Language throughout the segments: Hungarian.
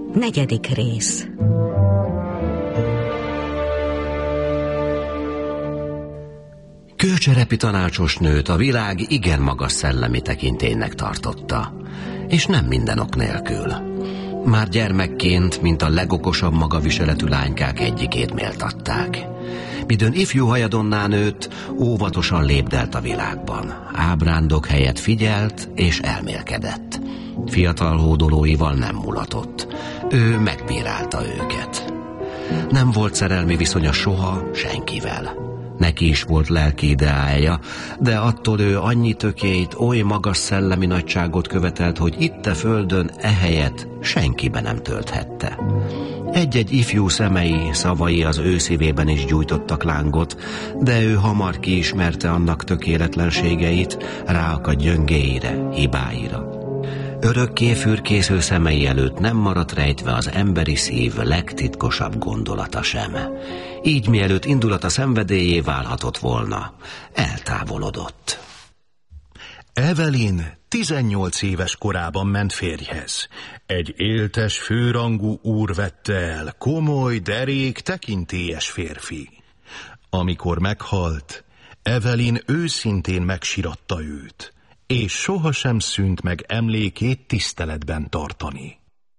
4. rész. Kőcserepi tanácsosnőt a világ igen magas szellemi tekintélynek tartotta, és nem minden ok nélkül. Már gyermekként, mint a legokosabb magaviseletű lánykák egyikét méltatták. Midőn ifjú hajadonná nőtt, óvatosan lépdelt a világban. Ábrándok helyett figyelt és elmélkedett. Fiatal hódolóival nem mulatott. Ő megbírálta őket. Nem volt szerelmi viszonya soha senkivel. Neki is volt lelki ideája, de attól ő annyi tökélyt, oly magas szellemi nagyságot követelt, hogy itt a földön ehelyett senkibe nem tölthette. Egy-egy ifjú szemei, szavai az ő szívében is gyújtottak lángot, de ő hamar kiismerte annak tökéletlenségeit, ráakadt gyöngéire, hibáira. Örökké fürkésző szemei előtt nem maradt rejtve az emberi szív legtitkosabb gondolata sem. Így mielőtt indulata szenvedélyé válhatott volna, eltávolodott. Evelyn 18 éves korában ment férjhez. Egy éltes, főrangú úr vette el, komoly, derék, tekintélyes férfi. Amikor meghalt, Evelyn őszintén megsiratta őt, és sohasem szűnt meg emlékét tiszteletben tartani.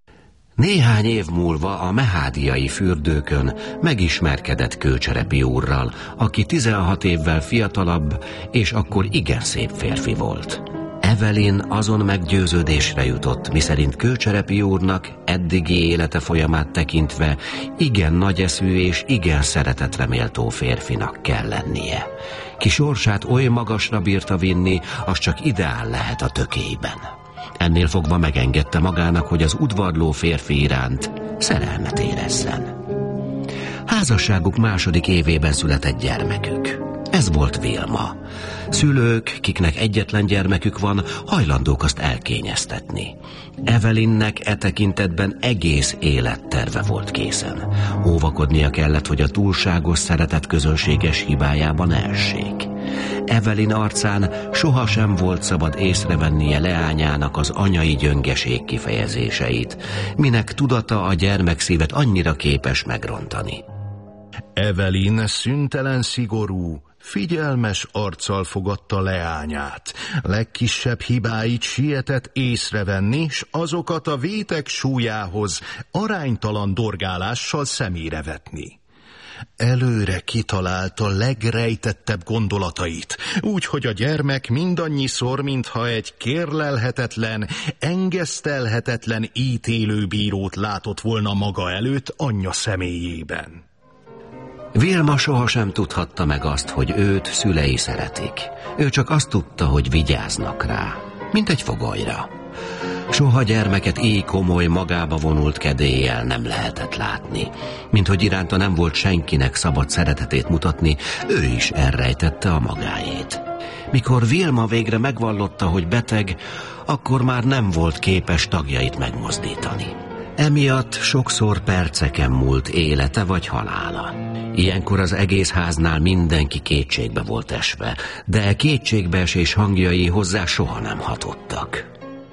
Néhány év múlva a mehádiai fürdőkön megismerkedett Kőcserepi úrral, aki 16 évvel fiatalabb, és akkor igen szép férfi volt. Evelyn azon meggyőződésre jutott, miszerint Kőcserepi úrnak eddigi élete folyamát tekintve igen nagyeszű és igen szeretetre méltó férfinak kell lennie. Ki sorsát oly magasra bírta vinni, az csak ideál lehet a tökélyben. Ennél fogva megengedte magának, hogy az udvarló férfi iránt szerelmet érezzen. Házasságuk második évében született gyermekük. Ez volt Vilma. Szülők, kiknek egyetlen gyermekük van, hajlandók azt elkényeztetni. Evelynnek e tekintetben egész életterve volt készen. Óvakodnia kellett, hogy a túlságos szeretet közönséges hibájába ne essék. Evelyn arcán sohasem volt szabad észrevennie leányának az anyai gyöngeség kifejezéseit, minek tudata a gyermekszívet annyira képes megrontani. Evelyn szüntelen szigorú, figyelmes arccal fogadta leányát. Legkisebb hibáit sietett észrevenni, s azokat a vétek súlyához aránytalan dorgálással szemére vetni. Előre kitalálta legrejtettebb gondolatait, úgy, hogy a gyermek mindannyiszor, mintha egy kérlelhetetlen, engesztelhetetlen ítélőbírót látott volna maga előtt anyja személyében. Vilma sohasem tudhatta meg azt, hogy őt szülei szeretik. Ő csak azt tudta, hogy vigyáznak rá, mint egy fogolyra. Soha gyermeket így komoly, magába vonult kedéllyel nem lehetett látni. Minthogy iránta nem volt senkinek szabad szeretetét mutatni, ő is elrejtette a magáét. Mikor Vilma végre megvallotta, hogy beteg, akkor már nem volt képes tagjait megmozdítani. Emiatt sokszor perceken múlt élete vagy halála. Ilyenkor az egész háznál mindenki kétségbe volt esve, de kétségbeesés hangjai hozzá soha nem hatottak.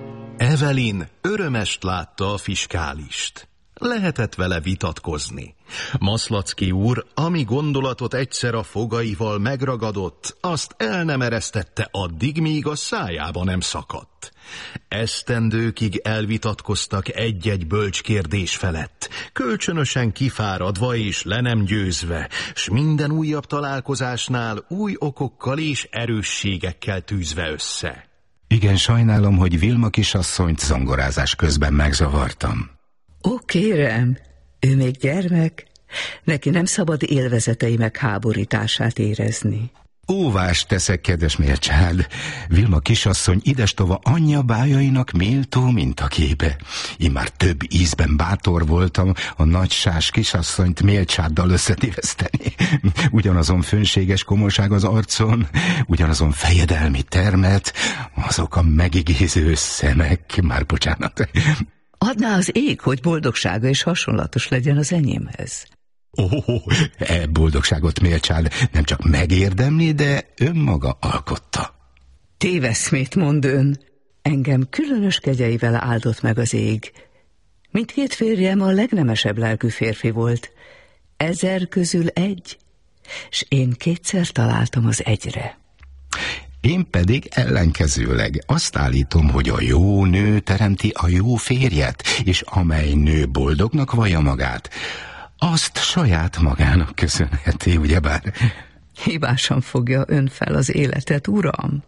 Evelyn örömest látta a fiskálist. Lehetett vele vitatkozni. Maszlacki úr, ami gondolatot egyszer a fogaival megragadott, azt el nem eresztette addig, míg a szájába nem szakadt. Esztendőkig elvitatkoztak egy-egy bölcs kérdés felett, kölcsönösen kifáradva és le nem győzve, s minden újabb találkozásnál új okokkal és erősségekkel tűzve össze. Igen, sajnálom, hogy Vilma kisasszonyt zongorázás közben megzavartam. Ó, kérem, ő még gyermek, neki nem szabad élvezetei megháborítását érezni. Óvást teszek, kedves Mélcsád. Vilma kisasszony idestova anyja bájainak méltó mintaképe. Én már több ízben bátor voltam a nagysás kisasszonyt Mélcsáddal összetéveszteni. Ugyanazon fönséges komolyság az arcon, ugyanazon fejedelmi termet, azok a megigéző szemek, már bocsánat. Adná az ég, hogy boldogsága és hasonlatos legyen az enyémhez. Boldogságot Mélcsád nem csak megérdemli, de önmaga alkotta. Téveszmét mond ön. Engem különös kegyeivel áldott meg az ég. Mindkét férjem a legnemesebb lelkű férfi volt. 1000 közül 1, s én 2-szer találtam az 1-re. Én pedig ellenkezőleg azt állítom, hogy a jó nő teremti a jó férjet, és amely nő boldognak vallja magát, azt saját magának köszönheti, ugyebár? Hibásan fogja ön fel az életet, uram.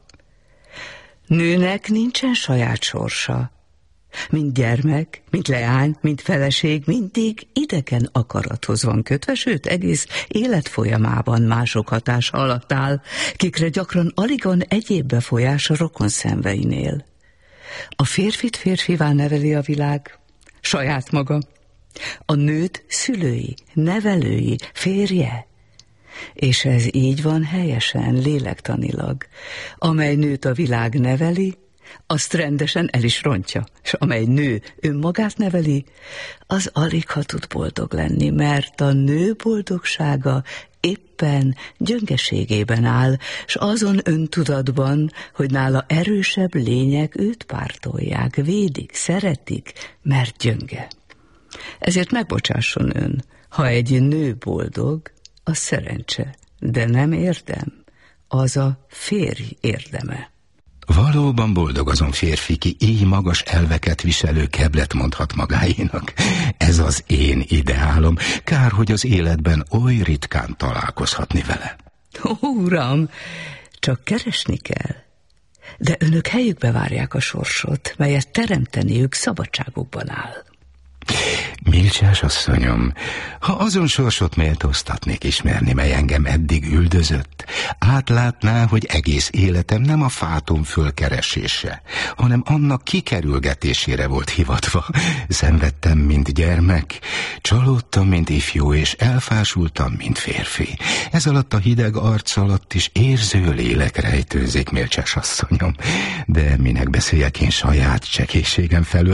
Nőnek nincsen saját sorsa. Mind gyermek, mind leány, mind feleség mindig idegen akarathoz van kötve, sőt egész élet folyamában mások hatása alatt áll, kikre gyakran alig van egyéb befolyás a rokon szenveinél. A férfit férfivá neveli a világ, saját maga, a nőt szülői, nevelői, férje. És ez így van helyesen, lélektanilag. Amely nőt a világ neveli, azt rendesen el is rontja, és amely nő önmagát neveli, az alig ha tud boldog lenni, mert a nő boldogsága éppen gyöngeségében áll, s azon öntudatban, hogy nála erősebb lények őt pártolják, védik, szeretik, mert gyönge. Ezért megbocsásson ön, ha egy nő boldog, az szerencse, de nem érdem, az a férj érdeme. Valóban boldog azon férfi, ki így magas elveket viselő keblet mondhat magáénak. Ez az én ideálom, kár, hogy az életben oly ritkán találkozhatni vele. Ó, uram, csak keresni kell. De önök helyükbe várják a sorsot, melyet teremteniük szabadságukban áll. Milcsás asszonyom, ha azon sorsot méltóztatnék ismerni, mely engem eddig üldözött, átlátná, hogy egész életem nem a fátum fölkeresése, hanem annak kikerülgetésére volt hivatva. Szenvedtem, mint gyermek, csalódtam, mint ifjú, és elfásultam, mint férfi. Ez alatt a hideg arc alatt is érző lélek rejtőzik, Milcsás asszonyom. De minek beszéljek én saját csekélységem felől?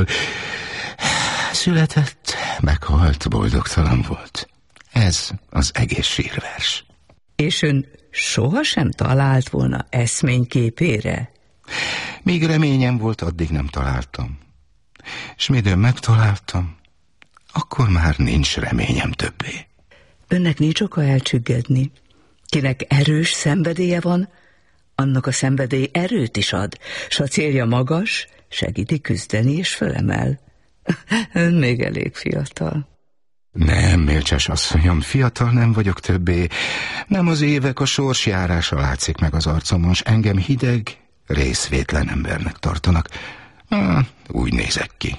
Született, meghalt, boldogtalan volt. Ez az egész sírvers. És ön sohasem talált volna eszményképére? Míg reményem volt, addig nem találtam. És midőn megtaláltam, akkor már nincs reményem többé. Önnek nincs oka elcsüggedni. Kinek erős szenvedélye van, annak a szenvedély erőt is ad, s a célja magas, segíti küzdeni és fölemel. Ön még elég fiatal. Nem, Milcsás asszonyom, fiatal nem vagyok többé. Nem az évek, a sorsjárása látszik meg az arcomon, s engem hideg, részvétlen embernek tartanak. Úgy nézek ki.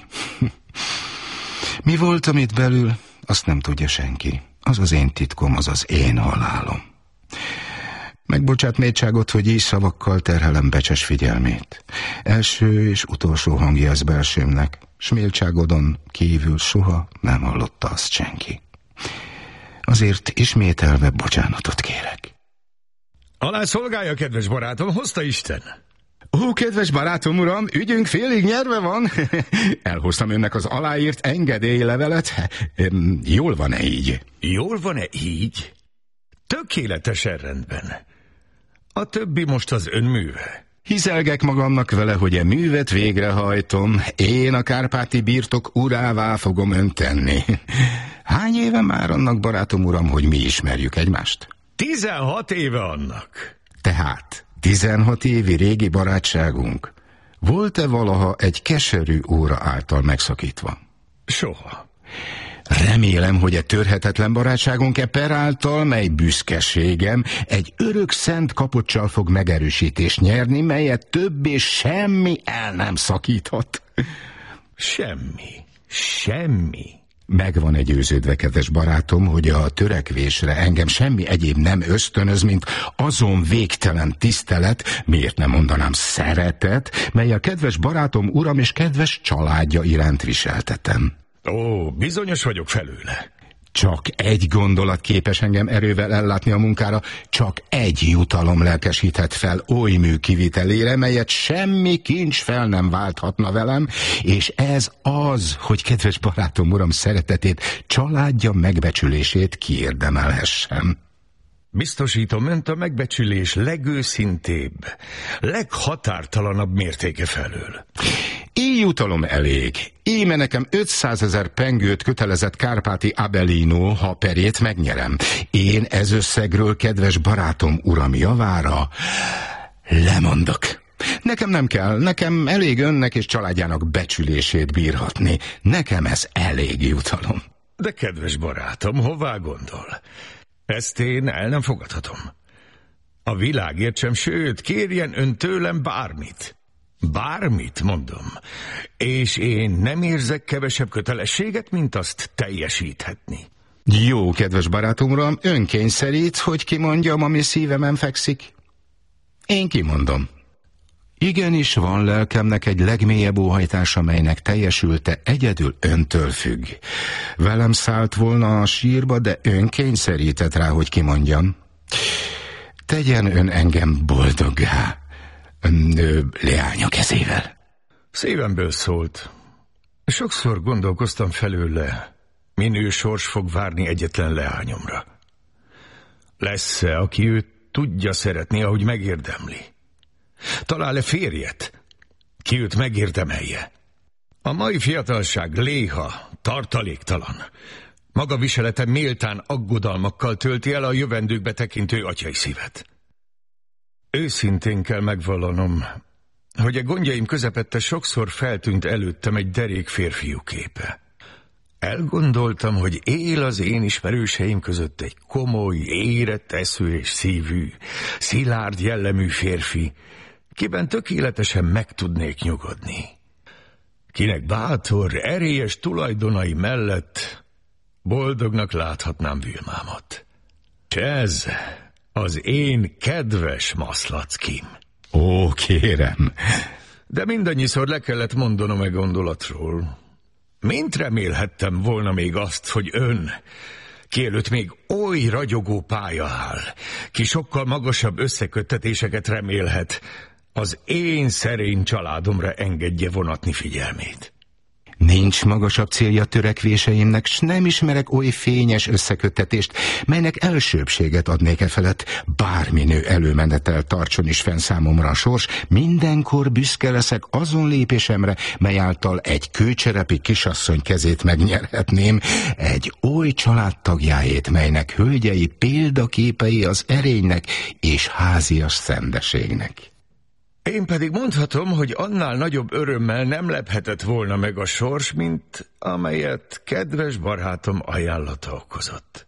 Mi voltam itt belül, azt nem tudja senki. Az az én titkom, az az én halálom. Megbocsát mélyságot, hogy így szavakkal terhelem becses figyelmét. Első és utolsó hangja az belsőmnek, s méltságodon kívül soha nem hallotta azt senki. Azért ismételve bocsánatot kérek. Alá szolgálja, kedves barátom, hozta Isten. Ó, kedves barátom, uram, ügyünk félig nyerve van. Elhoztam önnek az aláírt engedélylevelet. Jól van-e így? Jól van-e így? Tökéletesen rendben. A többi most az ön műve. Hiszelgek magamnak vele, hogy e művet végrehajtom. Én a kárpáti birtok urává fogom önt tenni. Hány éve már annak, barátom uram, hogy mi ismerjük egymást? 16 éve annak. Tehát 16 évi régi barátságunk volt-e valaha egy keserű óra által megszakítva? Soha. Remélem, hogy a törhetetlen barátságunk per által, mely büszkeségem, egy örök szent kapoccsal fog megerősítést nyerni, melyet többé semmi el nem szakíthat. Semmi. Meg van győződve, kedves barátom, hogy a törekvésre engem semmi egyéb nem ösztönöz, mint azon végtelen tisztelet, miért nem mondanám szeretet, mely a kedves barátom, uram és kedves családja iránt viseltetem. Ó, bizonyos vagyok felőle. Csak egy gondolat képes engem erővel ellátni a munkára, csak egy jutalom lelkesíthet fel oly mű kivitelére, melyet semmi kincs fel nem válthatna velem, és ez az, hogy kedves barátom, uram szeretetét, családja megbecsülését kiérdemelhessem. Biztosítom önt a megbecsülés legőszintébb, leghatártalanabb mértéke felől. Így jutalom elég. Íme nekem 500 000 pengőt kötelezett Kárpáti Abellino, ha perét megnyerem. Én ez összegről, kedves barátom uram javára lemondok. Nekem nem kell, nekem elég önnek és családjának becsülését bírhatni. Nekem ez elég jutalom. De kedves barátom, hová gondol? Ezt én el nem fogadhatom. A világért sem, sőt, kérjen ön tőlem bármit. Bármit, mondom. És én nem érzek kevesebb kötelességet, mint azt teljesíthetni. Jó, kedves barátom uram, ön kényszerít, hogy kimondjam, ami szívemen fekszik? Én kimondom. Igenis van lelkemnek egy legmélyebb óhajtás, amelynek teljesülte egyedül öntől függ. Velem szállt volna a sírba, de ön kényszerített rá, hogy kimondjam. Tegyen ön engem boldoggá, leánya kezével. Szívemből szólt. Sokszor gondolkoztam felőle, minő sors fog várni egyetlen leányomra. Lesz-e, aki őt tudja szeretni, ahogy megérdemli? Talál-e férjet, ki őt megérdemelje? A mai fiatalság léha, tartaléktalan. Maga viselete méltán aggodalmakkal tölti el a jövendőkbe tekintő atyai szívet. Őszintén kell megvallanom, hogy a gondjaim közepette sokszor feltűnt előttem egy derék férfiú képe. Elgondoltam, hogy él az én ismerőseim között egy komoly, érett eszű és szívű, szilárd jellemű férfi, kiben tökéletesen meg tudnék nyugodni. Kinek bátor, erélyes tulajdonai mellett boldognak láthatnám Vilmámat. És ez az én kedves Maszlackim. Ó, kérem. De mindannyiszor le kellett mondanom e gondolatról. Mint remélhettem volna még azt, hogy ön, ki előtt még oly ragyogó pálya áll, ki sokkal magasabb összeköttetéseket remélhet, az én szerény családomra engedje vonatni figyelmét. Nincs magasabb célja törekvéseimnek, s nem ismerek oly fényes összeköttetést, melynek elsőbbséget adnék felett, bármi nő előmenetel tartson is fenn számomra a sors, mindenkor büszke leszek azon lépésemre, mely által egy kőcserepi kisasszony kezét megnyerhetném, egy oly családtagjáét, melynek hölgyei példaképei az erénynek és házias szendeségnek. Én pedig mondhatom, hogy annál nagyobb örömmel nem lephetett volna meg a sors, mint amelyet kedves barátom ajánlata okozott.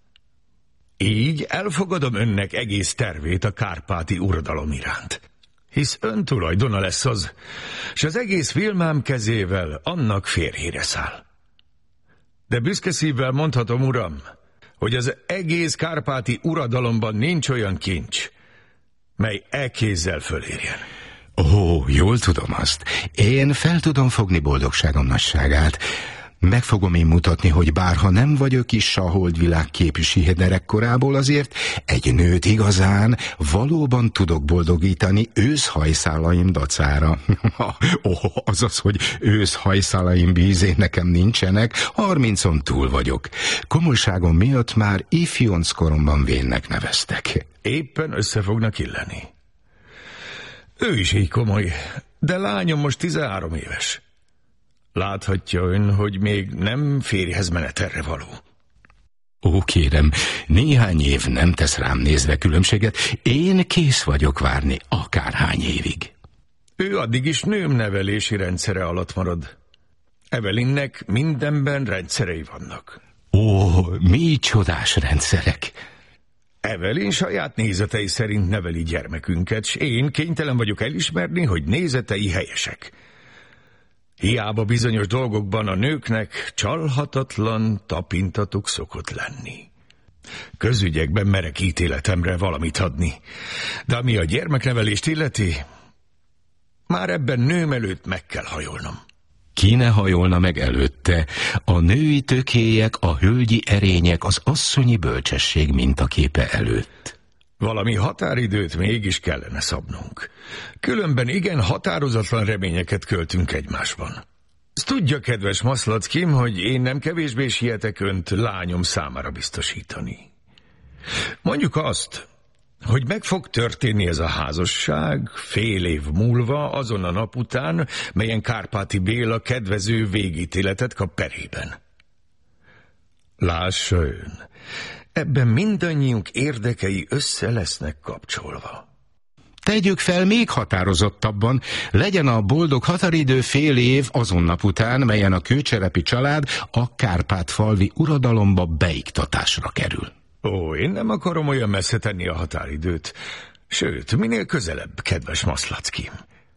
Így elfogadom önnek egész tervét a kárpáti uradalom iránt, hisz ön tulajdona lesz az, s az egész Vilmám kezével annak férjére száll. De büszke szívvel mondhatom, uram, hogy az egész kárpáti uradalomban nincs olyan kincs, mely kézzel fölérjen. Ó, jól tudom azt. Én fel tudom fogni boldogságom nagyságát. Meg fogom én mutatni, hogy bárha nem vagyok is a holdvilág képű siheder korából, azért egy nőt igazán valóban tudok boldogítani őszhajszálaim dacára. Azaz, hogy őszhajszálaim bízén nekem nincsenek, 30-on túl vagyok. Komolyságom miatt már ifjonc koromban vénnek neveztek. Éppen össze fognak illeni. Ő is így komoly, de lányom most 13 éves. Láthatja ön, hogy még nem férjhez menetelre való. Ó, kérem, néhány év nem tesz rám nézve különbséget. Én kész vagyok várni akárhány évig. Ő addig is nőm nevelési rendszere alatt marad. Evelynnek mindenben rendszerei vannak. Ó, mi csodás rendszerek! Evelyn saját nézetei szerint neveli gyermekünket, s én kénytelen vagyok elismerni, hogy nézetei helyesek. Hiába bizonyos dolgokban a nőknek csalhatatlan tapintatuk szokott lenni. Közügyekben merek ítéletemre valamit adni, de ami a gyermeknevelést illeti, már ebben nőm előtt meg kell hajolnom. Ki ne hajolna meg előtte? A női tökélyek, a hölgyi erények, az asszonyi bölcsesség mintaképe előtt. Valami határidőt mégis kellene szabnunk. Különben igen határozatlan reményeket költünk egymásban. Ezt tudja, kedves Maszlackim, hogy én nem kevésbé sietek önt lányom számára biztosítani. Mondjuk azt, hogy meg fog történni ez a házasság fél év múlva, azon a nap után, melyen Kárpáti Béla kedvező végítéletet kap perében. Lássa ön, ebben mindannyiunk érdekei össze lesznek kapcsolva. Tegyük fel még határozottabban, legyen a boldog határidő fél év azon nap után, melyen a kőcserepi család a kárpátfalvi uradalomba beiktatásra kerül. Ó, én nem akarom olyan messze tenni a határidőt. Sőt, minél közelebb, kedves Maszlacki.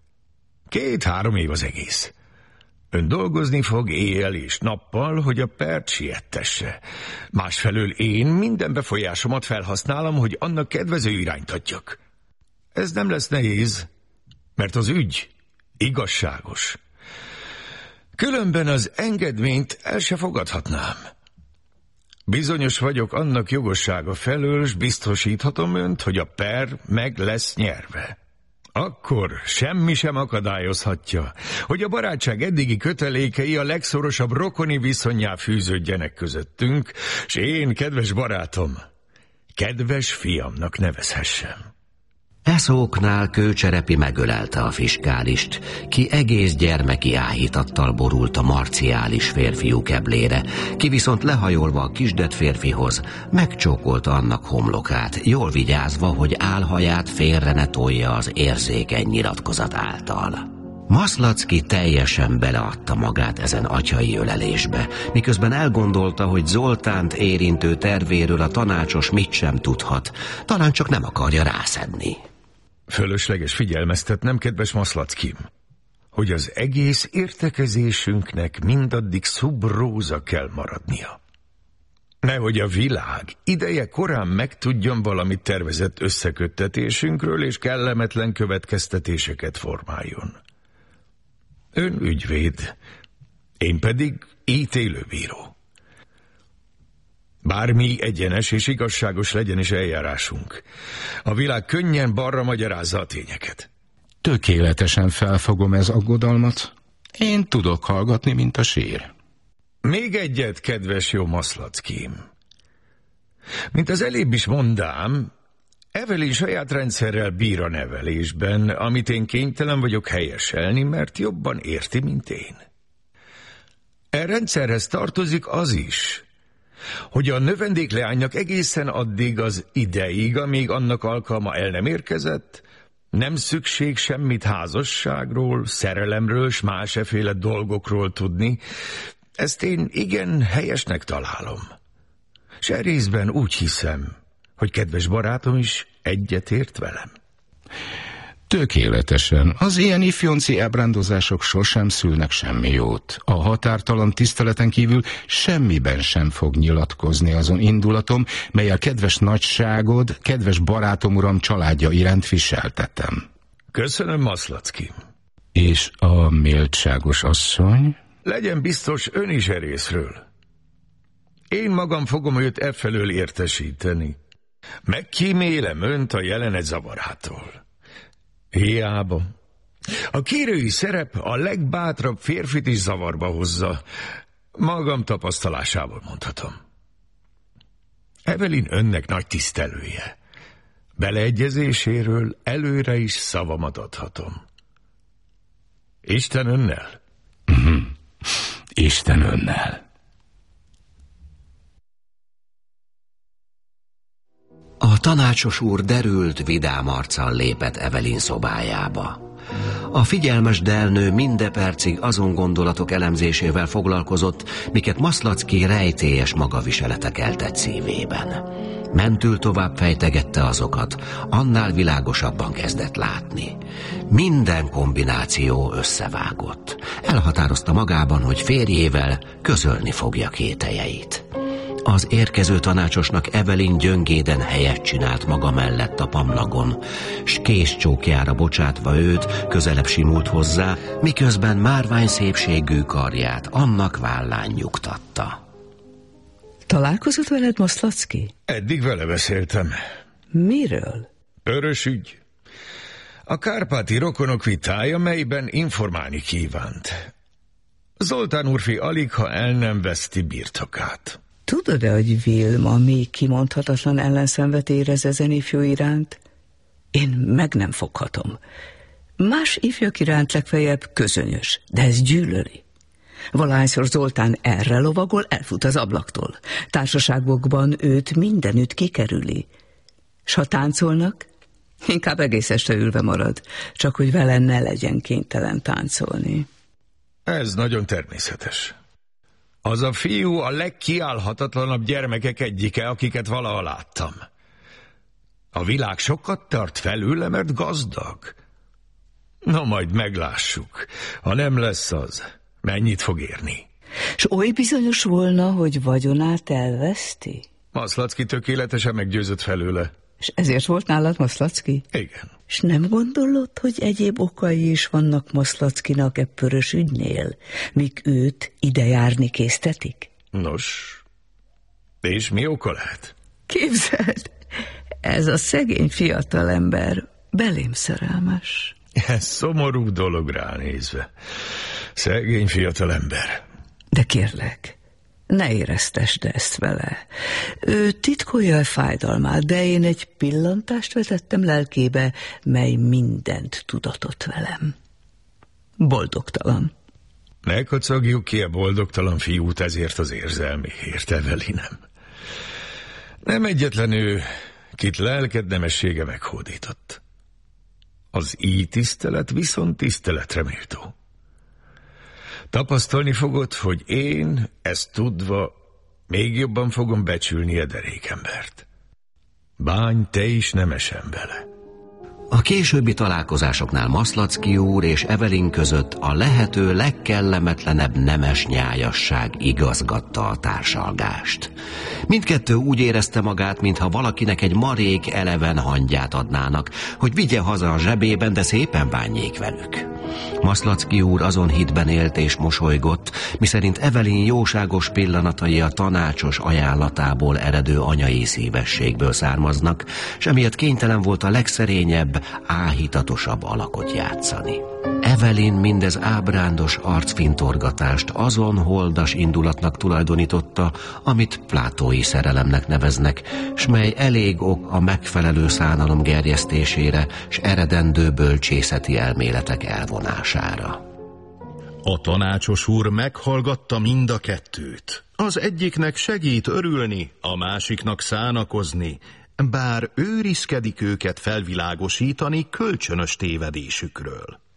2-3 év az egész. Ön dolgozni fog éjjel és nappal, hogy a pert siettesse. Másfelől én minden befolyásomat felhasználom, hogy annak kedvező irányt adjak. Ez nem lesz nehéz, mert az ügy igazságos. Különben az engedményt el se fogadhatnám. Bizonyos vagyok annak jogossága felől, s biztosíthatom önt, hogy a per meg lesz nyerve. Akkor semmi sem akadályozhatja, hogy a barátság eddigi kötelékei a legszorosabb rokoni viszonnyá fűződjenek közöttünk, s én, kedves barátom, kedves fiamnak nevezhessem. E szóknál Kőcserepi megölelte a fiskálist, ki egész gyermeki áhítattal borult a marciális férfiú keblére, ki viszont lehajolva a kisdet férfihoz, megcsókolta annak homlokát, jól vigyázva, hogy álhaját félre ne tolja az érzékeny nyilatkozat által. Maszlacki teljesen beleadta magát ezen atyai ölelésbe, miközben elgondolta, hogy Zoltánt érintő tervéről a tanácsos mit sem tudhat, talán csak nem akarja rászedni. Fölösleges figyelmeztetnem, kedves Maszlackim, hogy az egész értekezésünknek mindaddig szubróza kell maradnia. Nehogy a világ ideje korán megtudjon valamit tervezett összeköttetésünkről, és kellemetlen következtetéseket formáljon. Ön ügyvéd, én pedig ítélőbíró. Bármi egyenes és igazságos legyen is eljárásunk, a világ könnyen balra magyarázza a tényeket. Tökéletesen felfogom ez aggodalmat. Én tudok hallgatni, mint a sír. Még egyet, kedves jó Maszlackim. Mint az elébb is mondám, Evelyn saját rendszerrel bír a nevelésben, amit én kénytelen vagyok helyeselni, mert jobban érti, mint én. E rendszerhez tartozik az is, hogy a növendékleánynak egészen addig az ideig, amíg annak alkalma el nem érkezett, nem szükség semmit házasságról, szerelemről s másféle dolgokról tudni. Ezt én igen helyesnek találom. S e részben úgy hiszem, hogy kedves barátom is egyetért velem. Tökéletesen. Az ilyen ifjonci ábrándozások sosem szülnek semmi jót. A határtalan tiszteleten kívül semmiben sem fog nyilatkozni azon indulatom, mely a kedves nagyságod, kedves barátom uram családja iránt viseltetem. Köszönöm, Maszlacki. És a méltságos asszony? Legyen biztos ön is e részről. Én magam fogom őt efelől értesíteni. Megkímélem önt a jelenet zavarától. Hiába. A kérői szerep a legbátrabb férfit is zavarba hozza. Magam tapasztalásából mondhatom. Evelyn önnek nagy tisztelője. Beleegyezéséről előre is szavamat adhatom. Isten önnel? Isten önnel. A tanácsos úr derült, vidám arccal lépett Evelyn szobájába. A figyelmes delnő minden percig azon gondolatok elemzésével foglalkozott, miket Maszlacki rejtélyes magaviselete keltett szívében. Mentül tovább fejtegette azokat, annál világosabban kezdett látni. Minden kombináció összevágott. Elhatározta magában, hogy férjével közölni fogja kételjeit. Az érkező tanácsosnak Evelyn gyöngéden helyet csinált maga mellett a pamlagon, s kézcsókjára bocsátva őt közelebb simult hozzá, miközben márvány szépségű karját annak vállán nyugtatta. Találkozott veled, Maszlacki? Eddig vele beszéltem. Miről? Örös ügy. A kárpáti rokonok vitája, melyben informálni kívánt. Zoltán úrfi alig, ha el nem veszti birtokát. Tudod-e, hogy Vilma még kimondhatatlan ellenszenvet érez ezen ifjú iránt? Én meg nem foghatom. Más ifjak iránt legfeljebb közönyös, de ez gyűlöli. Valahányszor Zoltán erre lovagol, elfut az ablaktól. Társaságokban őt mindenütt kikerüli. S ha táncolnak, inkább egész este ülve marad, csak hogy vele ne legyen kénytelen táncolni. Ez nagyon természetes. Az a fiú a legkiállhatatlanabb gyermekek egyike, akiket valaha láttam. A világ sokat tart felőle, mert gazdag. Na, majd meglássuk. Ha nem lesz az, mennyit fog érni? S oly bizonyos volna, hogy vagyonát elveszti? Maszlacki tökéletesen meggyőzött felőle. És ezért volt nálad Maszlacki? Igen. És nem gondolod, hogy egyéb okai is vannak Maszlackinak e pörös ügynél, míg őt ide járni késztetik? Nos, és mi oka lehet? Képzeld, ez a szegény fiatalember belém szerelmes. Ez szomorú dolog ránézve. Szegény fiatalember. De kérlek, ne éreztesd ezt vele. Ő titkolja a fájdalmát, de én egy pillantást vetettem lelkébe, mely mindent tudatott velem. Boldogtalan. Ne kacagjuk ki a boldogtalan fiút ezért az érzelméért, Evelinem. Nem egyetlen ő, kit lelked nemessége meghódított. Az így tisztelet viszont tiszteletre méltó. Tapasztalni fogod, hogy én, ezt tudva, még jobban fogom becsülni a derékembert. Bánj te is nemesen vele. A későbbi találkozásoknál Maszlacki úr és Evelyn között a lehető legkellemetlenebb nemes nyájasság igazgatta a társalgást. Mindkettő úgy érezte magát, mintha valakinek egy marék eleven hangyát adnának, hogy vigye haza a zsebében, de szépen bánjék velük. Maszlacki úr azon hitben élt és mosolygott, miszerint Evelyn jóságos pillanatai a tanácsos ajánlatából eredő anyai szívességből származnak, s emiatt kénytelen volt a legszerényebb, áhítatosabb alakot játszani. Evelyn mindez ábrándos arcfintorgatást azon holdas indulatnak tulajdonította, amit plátói szerelemnek neveznek, s mely elég ok a megfelelő szánalom gerjesztésére, s eredendő bölcsészeti elméletek elvonására. A tanácsos úr meghallgatta mind a kettőt. Az egyiknek segít örülni, a másiknak szánakozni, bár őrizkedik őket felvilágosítani kölcsönös tévedésükről.